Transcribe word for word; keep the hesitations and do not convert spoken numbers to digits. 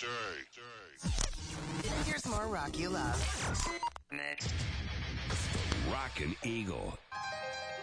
Here's more rock you love. Next. Rockin' Eagle